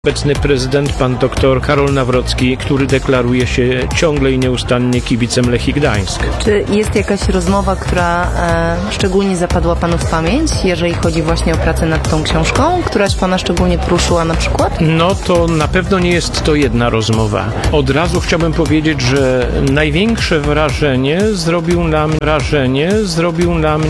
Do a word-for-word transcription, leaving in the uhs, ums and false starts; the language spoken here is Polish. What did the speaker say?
Obecny prezydent, pan doktor Karol Nawrocki, który deklaruje się ciągle i nieustannie kibicem Lechii Gdańsk. Czy jest jakaś rozmowa, która e, szczególnie zapadła panu w pamięć, jeżeli chodzi właśnie o pracę nad tą książką? Któraś pana szczególnie poruszyła na przykład? No to na pewno nie jest to jedna rozmowa. Od razu chciałbym powiedzieć, że największe wrażenie zrobił nam wrażenie zrobił nam